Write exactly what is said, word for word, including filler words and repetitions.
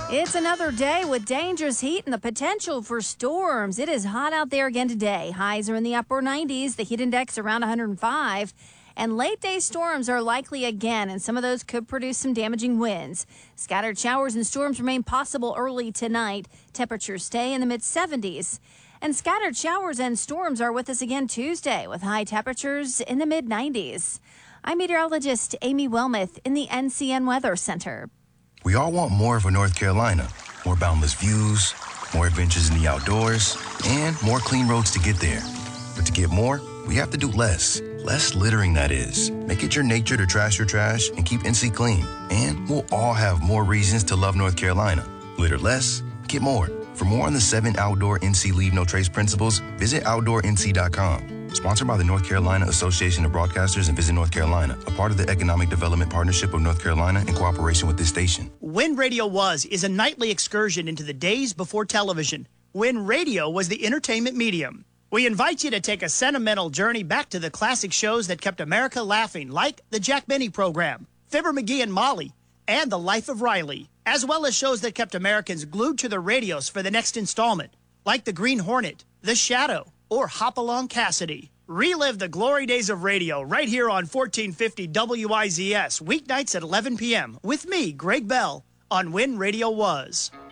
It's another day with dangerous heat and the potential for storms. It is hot out there again today. Highs are in the upper nineties, the heat index around one hundred five. And late day storms are likely again, and some of those could produce some damaging winds. Scattered showers and storms remain possible early tonight. Temperatures stay in the mid seventies. And scattered showers and storms are with us again Tuesday with high temperatures in the mid nineties. I'm meteorologist Amy Wilmoth in the N C N Weather Center. We all want more for North Carolina. More boundless views, more adventures in the outdoors, and more clean roads to get there. But to get more, we have to do less. Less littering, that is. Make it your nature to trash your trash and keep N C clean. And we'll all have more reasons to love North Carolina. Litter less, get more. For more on the seven outdoor N C Leave No Trace principles, visit outdoor N C dot com. Sponsored by the North Carolina Association of Broadcasters and Visit North Carolina, a part of the Economic Development Partnership of North Carolina in cooperation with this station. When Radio Was is a nightly excursion into the days before television, when radio was the entertainment medium. We invite you to take a sentimental journey back to the classic shows that kept America laughing, like the Jack Benny Program, Fibber McGee and Molly, and The Life of Riley, as well as shows that kept Americans glued to their radios for the next installment, like The Green Hornet, The Shadow, or Hopalong Cassidy. Relive the glory days of radio right here on fourteen fifty W I Z S, weeknights at eleven p.m. with me, Greg Bell, on When Radio Was.